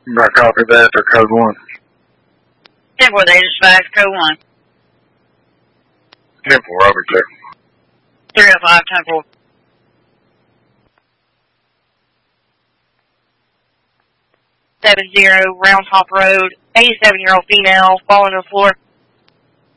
I copy that for code 1. 10-4, they dispatch code 1. 10-4, I'll be clear. 305, 10-4. Round Top Road, 87-year-old female, falling to the floor.